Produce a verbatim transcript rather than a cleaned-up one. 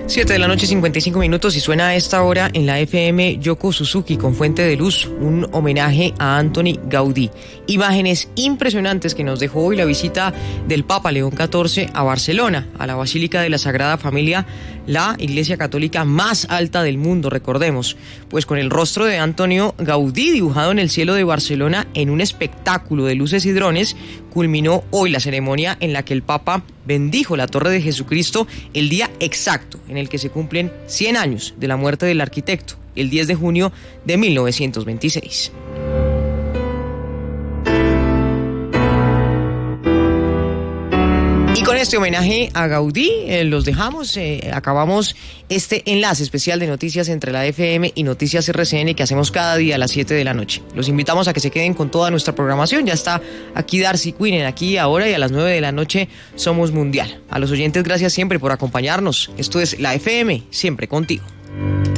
siete de la noche, cincuenta y cinco minutos, y suena a esta hora en la F M Yoko Suzuki con Fuente de Luz, un homenaje a Antoni Gaudí. Imágenes impresionantes que nos dejó hoy la visita del Papa León catorce a Barcelona, a la Basílica de la Sagrada Familia, la iglesia católica más alta del mundo, recordemos, pues con el rostro de Antonio Gaudí dibujado en el cielo de Barcelona en un espectáculo de luces y drones, culminó hoy la ceremonia en la que el Papa bendijo la Torre de Jesucristo el día exacto en el que se cumplen cien años de la muerte del arquitecto, el diez de junio de mil novecientos veintiséis. Y con este homenaje a Gaudí eh, los dejamos, eh, acabamos este enlace especial de noticias entre la F M y Noticias R C N que hacemos cada día a las siete de la noche. Los invitamos a que se queden con toda nuestra programación. Ya está aquí Darcy Quinn, aquí ahora, y a las nueve de la noche Somos Mundial. A los oyentes, gracias siempre por acompañarnos. Esto es la F M, siempre contigo.